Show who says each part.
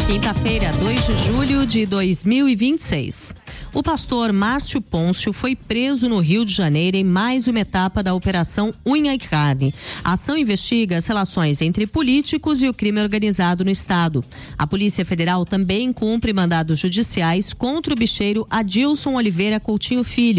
Speaker 1: Quinta-feira, 2 de julho de 2026. O pastor Márcio Pôncio foi preso no Rio de Janeiro em mais uma etapa da Operação Unha e Carne. A ação investiga as relações entre políticos e o crime organizado no estado. A Polícia Federal também cumpre mandados judiciais contra o bicheiro Adilson Oliveira Coutinho Filho.